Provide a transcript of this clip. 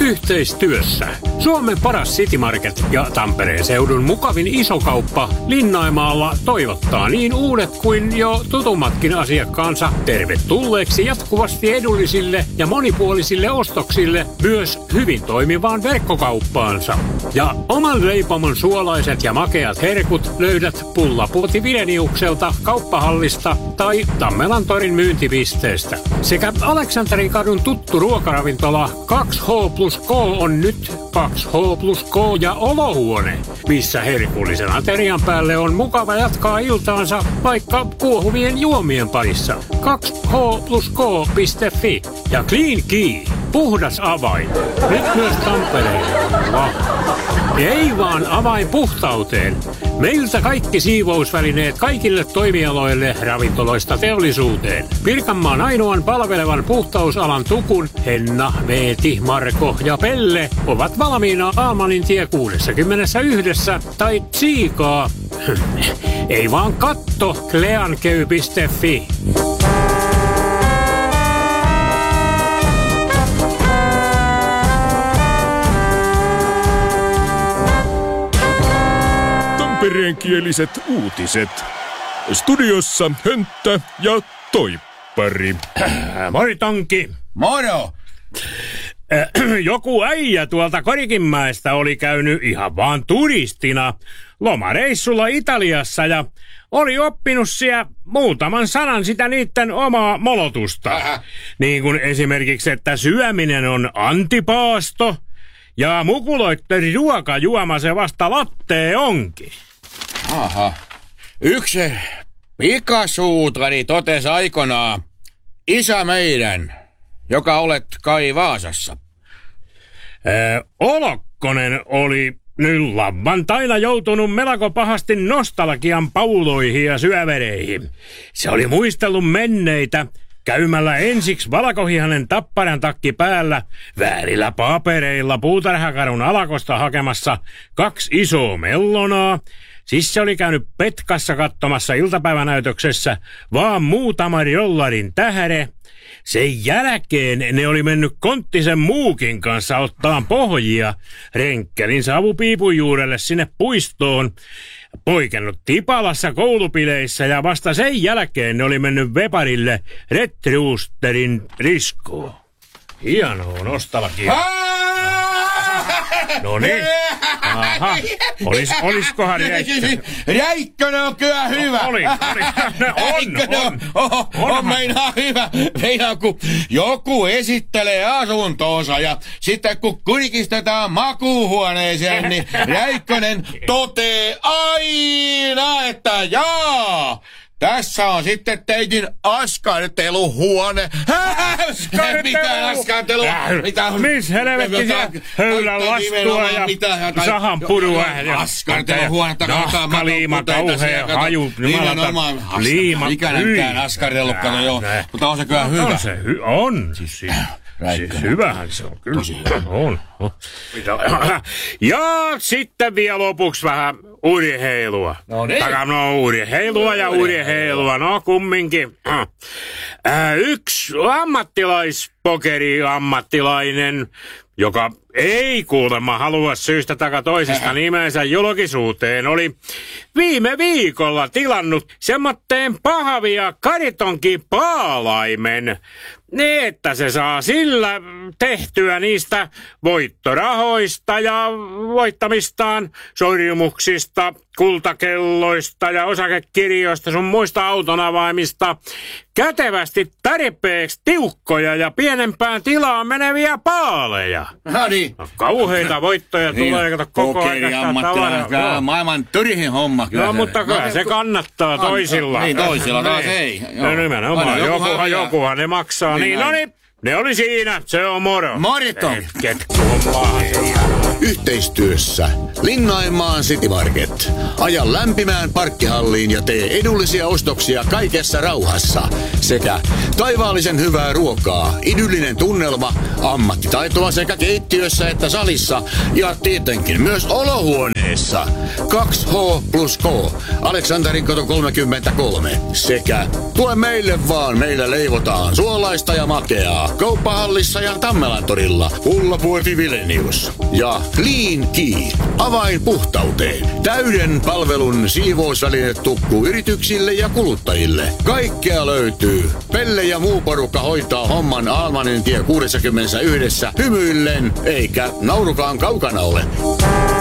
Yhteistyössä Suomen paras City Market ja Tampereen seudun mukavin isokauppa Linnaimaalla toivottaa niin uudet kuin jo tutummatkin asiakkaansa tervetulleeksi jatkuvasti edullisille ja monipuolisille ostoksille myös hyvin toimivaan verkkokauppaansa. Ja oman leipomon suolaiset ja makeat herkut löydät Pullapuoti Vileniukselta kauppahallista tai Tammelantorin myyntipisteestä. Sekä Aleksanterin kadun tuttu ruokaravintola 2H+K on nyt 2H+K ja olohuone, missä herkullisen aterian päälle on mukava jatkaa iltaansa vaikka kuohuvien juomien parissa. 2H+K.fi ja Clean Key, puhdas avain. Nyt myös Tampereella. Ei vaan avain puhtauteen. Meiltä kaikki siivousvälineet kaikille toimialoille ravintoloista teollisuuteen. Pirkanmaan ainoan palvelevan puhtausalan tukun Henna, Veeti, Marko ja Pelle ovat valmiina Almanintie 61 tai tsiikaa. Ei vaan katto cleankey.fi. Tampereenkieliset uutiset. Studiossa Hönttä ja Toippari. Moi Tonki. Moro! Joku äijä tuolta Korikinmäestä oli käynyt ihan vaan turistina lomareissulla Italiassa ja oli oppinut siellä muutaman sanan sitä niitten omaa molotusta. Niin kuin esimerkiksi, että syöminen on antipaasto ja mukuloitten ruokajuoma se vasta lattee onkin. Aha. Yksi pikasuutari totesi aikanaan, isä meidän, joka olet kai Vaasassa. Olokkonen oli nyt lauantaina joutunut melko pahasti nostalgian pauloihin ja syövereihin. Se oli muistellut menneitä käymällä ensiksi valkohihanen tapparan takki päällä väärillä papereilla Puutarhakadun alakosta hakemassa 2 isoa mellonaa. Siis se oli käynyt Petkassa katsomassa iltapäivänäytöksessä vaan muutaman jollarin tähde. Sen jälkeen ne oli mennyt Konttisen Muukin kanssa ottaan pohjia Renkkelin savupiipun juurelle sinne puistoon. Poikennut Tipalassa koulupileissä ja vasta sen jälkeen ne oli mennyt Veparille Red Roosterin riskoon. Hienoa nostalgia. No niin. Aha. Oliskohan Räikkönen? Räikkönen on kyllä hyvä. On meinaa hyvä. Meinaa kun joku esittelee asuntoonsa ja sitten kun kurkistetaan makuuhuoneeseen, niin Räikkönen totee aina, että jaa. Tässä on sitten teidän askarteluhuone. Mitä askartelua? Missä helvetti siellä höylän lastua ja sahan purua ja askarteluhuonetta nahkaliima, kauhea haju. Nimenomaan ikänäkään askartelukkaan joo. Mutta on se kyllä hyvä. On. Siis hyvähän se on kyllä. On. Ja sitten vielä lopuksi vähän urheilua. No niin. Urheilua ja urheilua. No kumminkin. Yksi ammattilainen, joka ei kuulemma halua syystä taka toisesta nimensä julkisuuteen, oli viime viikolla tilannut semmoitteen pahvia karitonki paalaimen, niin että se saa sillä tehtyä niistä voittorahoista ja voittamistaan sorjumuksista, kultakelloista ja osakekirjoista sun muista autonavaimista kätevästi tarpeeksi tiukkoja ja pienempään tilaan meneviä paaleja. No niin. Kauheita voittoja tulee koko ajan tavaraa. Maailman turhin homma. No mutta kyllä se kannattaa toisilla. Niin toisilla taas ei. No nimenomaan. Jokuhan ne maksaa. Niin no niin. Ne oli siinä. Se on moro. Morito. Yhteistyössä Linnaimaan City Market. Aja lämpimään parkkihalliin ja tee edullisia ostoksia kaikessa rauhassa. Sekä taivaallisen hyvää ruokaa, idyllinen tunnelma, ammattitaitoa sekä keittiössä että salissa ja tietenkin myös olohuoneessa. 2H+K, Aleksanterin kato 33. Sekä tule meille vaan, meillä leivotaan suolaista ja makeaa. Kauppahallissa ja Tammelantorilla. Ullapuoti Vilenius. Ja Clean Key. Avain puhtauteen. Täyden palvelun siivousvälinetukku yrityksille ja kuluttajille. Kaikkea löytyy. Pelle ja muu porukka hoitaa homman Almanin tie 61 hymyillen, eikä naurukaan kaukana ole.